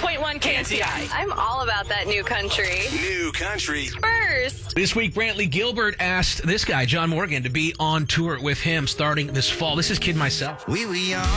101.1 KNCI. I'm all about that new country. New country. First. This week, Brantley Gilbert asked this guy, John Morgan, to be on tour with him starting this fall. This is Kid Myself. We were young.